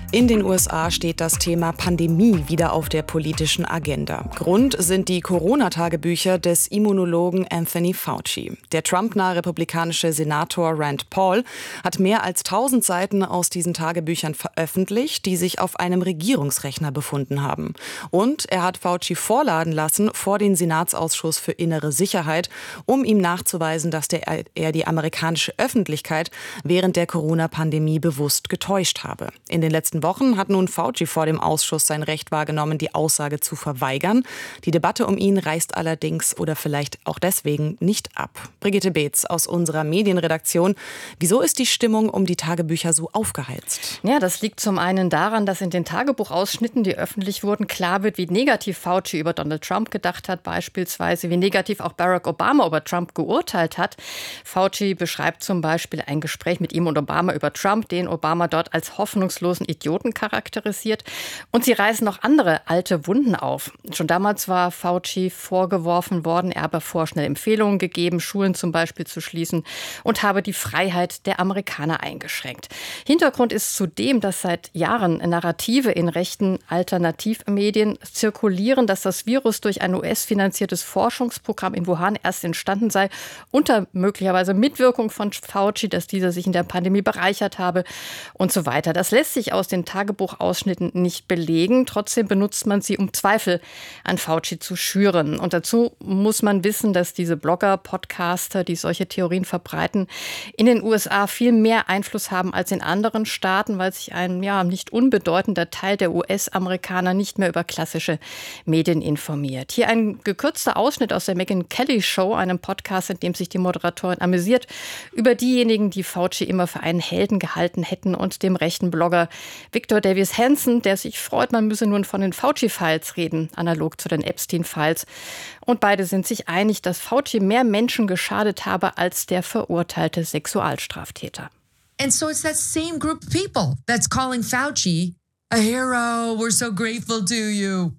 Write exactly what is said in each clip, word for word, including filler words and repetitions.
In den U S A steht das Thema Pandemie wieder auf der politischen Agenda. Grund sind die Corona-Tagebücher des Immunologen Anthony Fauci. Der Trump-nahe republikanische Senator Rand Paul hat mehr als tausend Seiten aus diesen Tagebüchern veröffentlicht, die sich auf einem Regierungsrechner befunden haben. Und er hat Fauci vorladen lassen vor den Senatsausschuss für innere Sicherheit, um ihm nachzuweisen, dass der, er die amerikanische Öffentlichkeit während der Corona-Pandemie bewusst getäuscht habe. In den letzten Wochen hat nun Fauci vor dem Ausschuss sein Recht wahrgenommen, die Aussage zu verweigern. Die Debatte um ihn reißt allerdings oder vielleicht auch deswegen nicht ab. Brigitte Beetz aus unserer Medienredaktion. Wieso ist die Stimmung um die Tagebücher so aufgeheizt? Ja, das liegt zum einen daran, dass in den Tagebuchausschnitten, die öffentlich wurden, klar wird, wie negativ Fauci über Donald Trump gedacht hat, beispielsweise wie negativ auch Barack Obama über Trump geurteilt hat. Fauci beschreibt zum Beispiel ein Gespräch mit ihm und Obama über Trump, den Obama dort als hoffnungslosen Idioten charakterisiert. Und sie reißen noch andere alte Wunden auf. Schon damals war Fauci vorgeworfen worden, er habe vorschnell Empfehlungen gegeben, Schulen zum Beispiel zu schließen und habe die Freiheit der Amerikaner eingeschränkt. Hintergrund ist zudem, dass seit Jahren Narrative in rechten Alternativmedien zirkulieren, dass das Virus durch ein U S-finanziertes Forschungsprogramm in Wuhan erst entstanden sei, unter möglicherweise Mitwirkung von Fauci, dass dieser sich in der Pandemie bereichert habe und so weiter. Das lässt sich aus den Tagebuchausschnitten nicht belegen. Trotzdem benutzt man sie, um Zweifel an Fauci zu schüren. Und dazu muss man wissen, dass diese Blogger, Podcaster, die solche Theorien verbreiten, in den U S A viel mehr Einfluss haben als in anderen Staaten, weil sich ein ja, nicht unbedeutender Teil der U S-Amerikaner nicht mehr über klassische Medien informiert. Hier ein gekürzter Ausschnitt aus der Megyn Kelly Show, einem Podcast, in dem sich die Moderatorin amüsiert über diejenigen, die Fauci immer für einen Helden gehalten hätten, und dem rechten Blogger Victor Davis Hanson, der sich freut, man müsse nun von den Fauci-Files reden, analog zu den Epstein-Files. Und beide sind sich einig, dass Fauci mehr Menschen geschadet habe als der verurteilte Sexualstraftäter. And so it's that same group of people that's calling Fauci a hero. We're so grateful to you.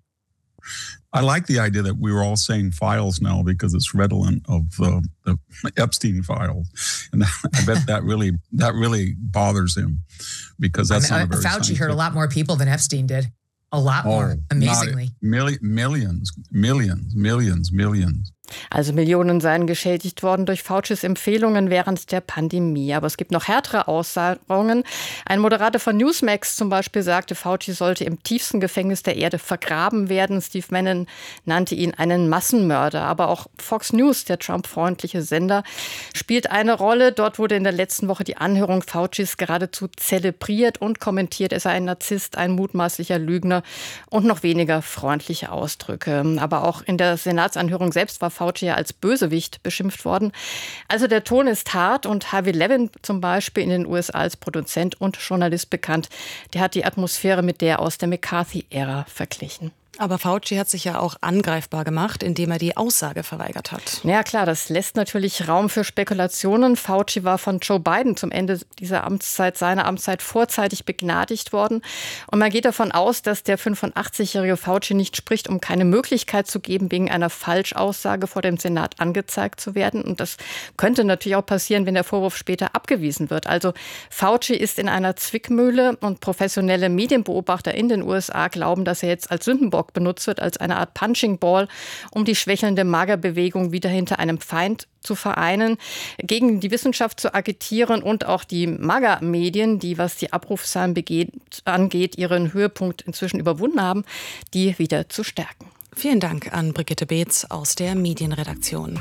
I like the idea that we were all saying files now because it's redolent of uh, the Epstein files, and I bet that really that really bothers him because that's I mean, not a very Fauci hurt a lot more people than Epstein did. A lot more, oh, amazingly. Milli- millions, millions, millions, millions. Also Millionen seien geschädigt worden durch Faucis Empfehlungen während der Pandemie. Aber es gibt noch härtere Aussagungen. Ein Moderator von Newsmax zum Beispiel sagte, Fauci sollte im tiefsten Gefängnis der Erde vergraben werden. Steve Bannon nannte ihn einen Massenmörder. Aber auch Fox News, der Trump-freundliche Sender, spielt eine Rolle. Dort wurde in der letzten Woche die Anhörung Faucis geradezu zelebriert und kommentiert, er sei ein Narzisst, ein mutmaßlicher Lügner und noch weniger freundliche Ausdrücke. Aber auch in der Senatsanhörung selbst war Fauci ja als Bösewicht beschimpft worden. Also der Ton ist hart, und Harvey Levin zum Beispiel in den U S A als Produzent und Journalist bekannt, der hat die Atmosphäre mit der aus der McCarthy-Ära verglichen. Aber Fauci hat sich ja auch angreifbar gemacht, indem er die Aussage verweigert hat. Ja klar, das lässt natürlich Raum für Spekulationen. Fauci war von Joe Biden zum Ende dieser Amtszeit, seiner Amtszeit vorzeitig begnadigt worden. Und man geht davon aus, dass der fünfundachtzigjährige Fauci nicht spricht, um keine Möglichkeit zu geben, wegen einer Falschaussage vor dem Senat angezeigt zu werden. Und das könnte natürlich auch passieren, wenn der Vorwurf später abgewiesen wird. Also Fauci ist in einer Zwickmühle, und professionelle Medienbeobachter in den U S A glauben, dass er jetzt als Sündenbock benutzt wird, als eine Art Punching Ball, um die schwächelnde Magerbewegung wieder hinter einem Feind zu vereinen, gegen die Wissenschaft zu agitieren und auch die Mager-Medien, die, was die Abrufzahlen begeht, angeht, ihren Höhepunkt inzwischen überwunden haben, die wieder zu stärken. Vielen Dank an Brigitte Beetz aus der Medienredaktion.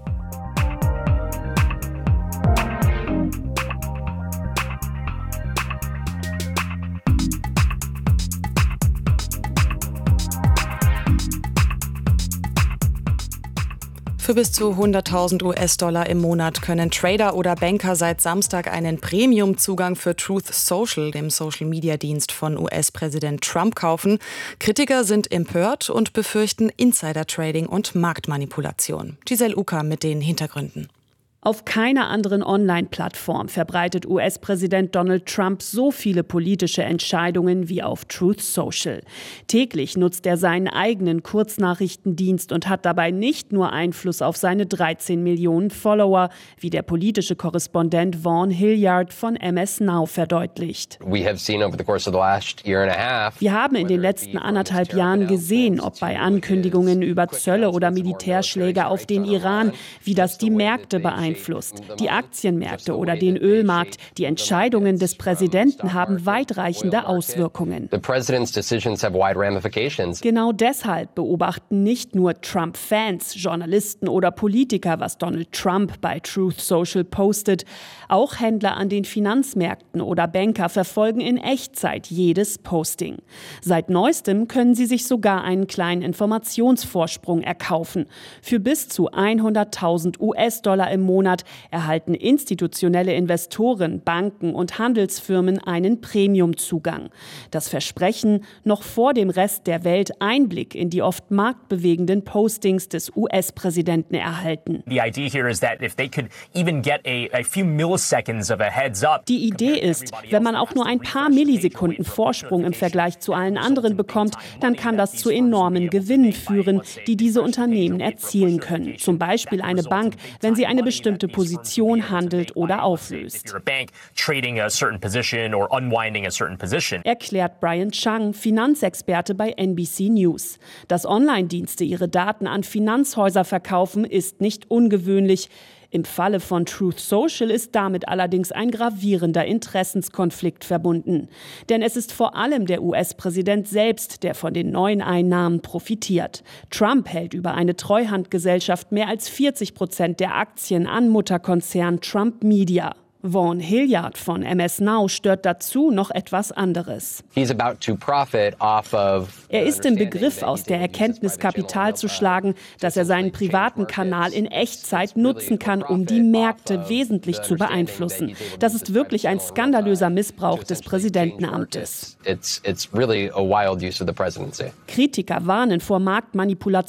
Für bis zu hunderttausend U S-Dollar im Monat können Trader oder Banker seit Samstag einen Premium-Zugang für Truth Social, dem Social-Media-Dienst von U S-Präsident Trump, kaufen. Kritiker sind empört und befürchten Insider-Trading und Marktmanipulation. Giselle Uka mit den Hintergründen. Auf keiner anderen Online-Plattform verbreitet U S-Präsident Donald Trump so viele politische Entscheidungen wie auf Truth Social. Täglich nutzt er seinen eigenen Kurznachrichtendienst und hat dabei nicht nur Einfluss auf seine dreizehn Millionen Follower, wie der politische Korrespondent Vaughn Hilliard von M S Now verdeutlicht. Wir haben in den letzten anderthalb Jahren gesehen, ob bei Ankündigungen über Zölle oder Militärschläge auf den Iran, wie das die Märkte beeinflusst. Die Aktienmärkte oder den Ölmarkt. Die Entscheidungen des Präsidenten haben weitreichende Auswirkungen. Genau deshalb beobachten nicht nur Trump-Fans, Journalisten oder Politiker, was Donald Trump bei Truth Social postet. Auch Händler an den Finanzmärkten oder Banker verfolgen in Echtzeit jedes Posting. Seit neuestem können sie sich sogar einen kleinen Informationsvorsprung erkaufen. Für bis zu hunderttausend U S-Dollar im Monat erhalten institutionelle Investoren, Banken und Handelsfirmen einen Premiumzugang. Das Versprechen, noch vor dem Rest der Welt Einblick in die oft marktbewegenden Postings des U S-Präsidenten erhalten. Die Idee ist, wenn man auch nur ein paar Millisekunden Vorsprung im Vergleich zu allen anderen bekommt, dann kann das zu enormen Gewinnen führen, die diese Unternehmen erzielen können. Zum Beispiel eine Bank, wenn sie eine bestimmte Position handelt oder auflöst. Erklärt Brian Chang, Finanzexperte bei N B C News. Dass Online-Dienste ihre Daten an Finanzhäuser verkaufen, ist nicht ungewöhnlich. Im Falle von Truth Social ist damit allerdings ein gravierender Interessenskonflikt verbunden. Denn es ist vor allem der U S-Präsident selbst, der von den neuen Einnahmen profitiert. Trump hält über eine Treuhandgesellschaft mehr als vierzig Prozent der Aktien an Mutterkonzern Trump Media. Vaughn Hilliard von M S Now stört dazu noch etwas anderes. Er ist im Begriff, aus der Erkenntnis Kapital zu schlagen, dass er seinen privaten Kanal in Echtzeit nutzen kann, um die Märkte wesentlich zu beeinflussen. Das ist wirklich ein skandalöser Missbrauch des Präsidentenamtes. Kritiker warnen vor Marktmanipulation